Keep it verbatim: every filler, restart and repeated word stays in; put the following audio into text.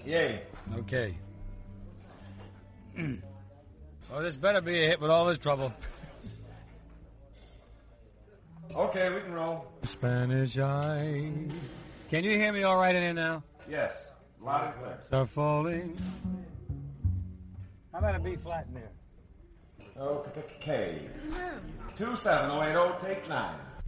Yay. Okay. Well, this better be a hit with all this trouble. Okay, we can roll. Spanish eye. Can you hear me all right in here now? Yes. Loud and clear. Start falling. How about a B flat in there? Okay. Two seven oh eight oh, take nine.